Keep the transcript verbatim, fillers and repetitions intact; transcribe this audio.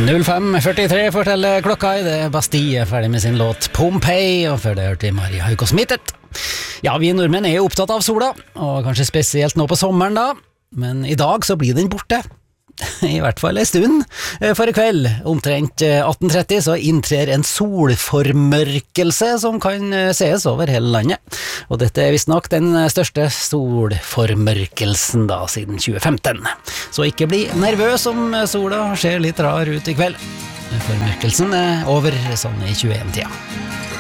null fem førtitre forteller klokka i det Bastille ferdig med sin låt Pompeii, og før det hørte vi Maria Haukås Mittet. Ja, vi nordmenn er jo opptatt av sola, og kanskje spesielt nå på sommeren da, men i dag så blir den borte. I hvert fall en stund. For i kveld, omtrent atten tretti, så inntrer en solformørkelse som kan sees over hele landet. Og dette er visst nok den største solformørkelsen da siden tjue femten. Så ikke bli nervøs om sola ser litt rar ut i kveld. Formørkelsen er over sånn i tjueen-tida.